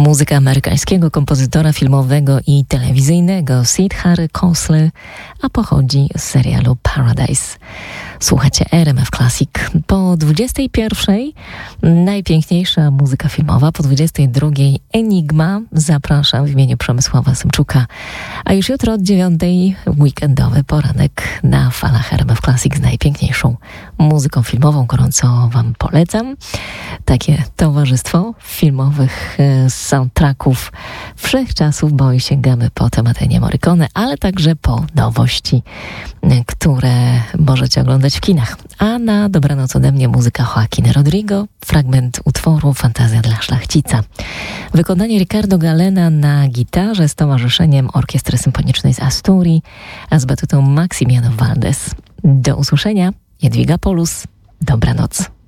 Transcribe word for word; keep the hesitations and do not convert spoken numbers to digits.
Muzyka amerykańskiego kompozytora filmowego i telewizyjnego Siedah Khosla, a pochodzi z serialu Paradise. Słuchacie R M F Classic. Po dwudziestej pierwszej najpiękniejsza muzyka filmowa, po dwudziestej drugiej Enigma. Zapraszam w imieniu Przemysława Symczuka. A już jutro od dziewiątej weekendowy poranek na falach R M F Classic z najpiękniejszą muzyką filmową. Gorąco Wam polecam. Takie towarzystwo filmowych soundtracków wszechczasów, bo i sięgamy po tematy Ennio Morricone, ale także po nowości, które możecie oglądać w kinach. A na dobranoc ode mnie muzyka Joaquina Rodrigo, fragment utworu Fantazja dla szlachcica. Wykonanie Ricardo Galena na gitarze z towarzyszeniem Orkiestry Symfonicznej z Asturii, a z batutą Maximiano Valdés. Do usłyszenia. Jadwiga Polus. Dobranoc.